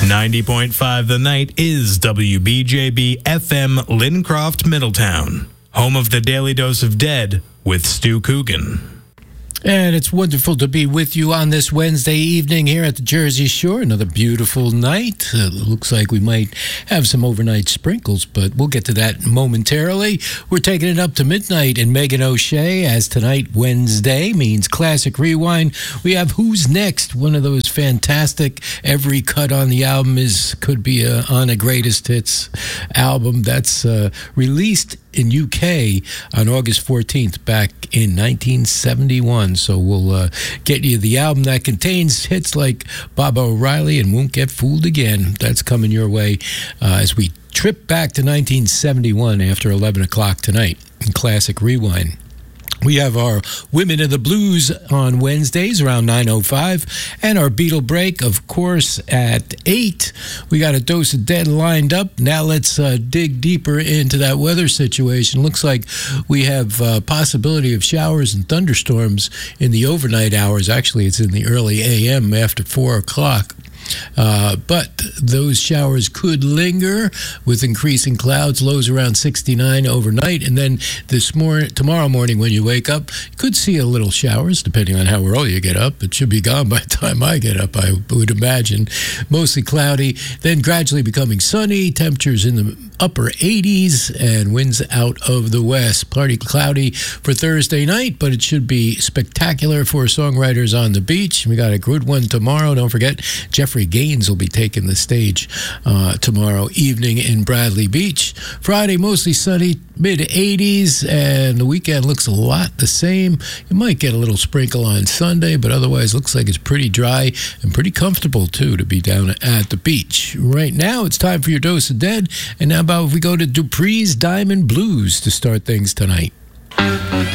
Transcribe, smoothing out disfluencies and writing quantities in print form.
90.5 The Night is WBJB FM Lincroft, Middletown, home of the Daily Dose of Dead with Stu Coogan. And it's wonderful to be with you on this Wednesday evening here at the Jersey Shore. Another beautiful night. Looks like we might have some overnight sprinkles, but we'll get to that momentarily. We're taking it up to midnight in Megan O'Shea, as tonight, Wednesday, means Classic Rewind. We have Who's Next, one of those fantastic, every cut on the album could be on a greatest hits album that's released in UK on August 14th back in 1971. So we'll get you the album that contains hits like Baba O'Reilly and Won't Get Fooled Again. That's coming your way as we trip back to 1971 after 11 o'clock tonight in Classic Rewind. We have our Women of the Blues on Wednesdays around 9:05, and our Beatle break, of course, at 8. We got a Dose of Dead lined up. Now let's dig deeper into that weather situation. Looks like we have possibility of showers and thunderstorms in the overnight hours. Actually, it's in the early a.m. after 4 o'clock. But those showers could linger with increasing clouds, lows around 69 overnight. And then tomorrow morning when you wake up, you could see a little showers, depending on how early you get up. It should be gone by the time I get up, I would imagine. Mostly cloudy, then gradually becoming sunny, temperatures in the upper 80s, and winds out of the west. Partly cloudy for Thursday night, but it should be spectacular for songwriters on the beach. We got a good one tomorrow. Don't forget, Jeffrey Gaines will be taking the stage tomorrow evening in Bradley Beach. Friday, mostly sunny, mid-80s, and the weekend looks a lot the same. You might get a little sprinkle on Sunday, but otherwise looks like it's pretty dry and pretty comfortable, too, to be down at the beach. Right now, it's time for your Dose of Dead, and now about if we go to Dupree's Diamond Blues to start things tonight.